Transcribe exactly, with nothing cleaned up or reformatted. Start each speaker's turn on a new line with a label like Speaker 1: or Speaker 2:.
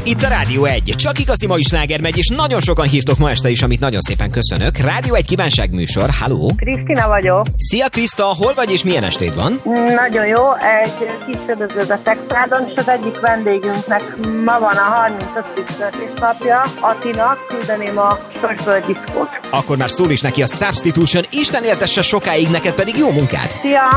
Speaker 1: Itt a Rádió egy. Csak igazi mai sláger megy, és nagyon sokan hívtok ma este is, amit nagyon szépen köszönök. Rádió egy kívánságműsor. Halló!
Speaker 2: Krisztina vagyok.
Speaker 1: Szia Kriszta, hol vagy és milyen estéd van?
Speaker 2: Nagyon jó, egy kis ködöződ a Szexádon, és az egyik vendégünknek ma van a harmincötödik születésnapja. Atinak küldeném a Pösböld diszkót.
Speaker 1: Akkor már szól is neki a Substitution. Isten éltesse sokáig, neked pedig jó munkát!
Speaker 2: Szia!